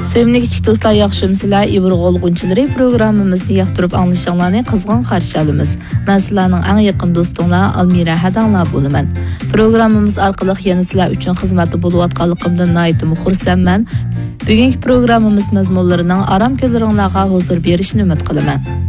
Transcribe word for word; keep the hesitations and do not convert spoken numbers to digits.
Söyümlü kichik do'stlar, yaxshimsizlar? Ibru olgunchilari programmamizni yoqtirib anglashinglarni qizg'in qarshi olamiz. Men sizlarning eng yaqin do'stinglar Almira Hadanglar bo'laman. Programmamiz orqali yana sizlar uchun xizmatda bo'layotganligimdan nihoyatda xursandman. Bugungi programmamiz mazmunlarining aram kunlaringizga huzur berishini umid qilaman.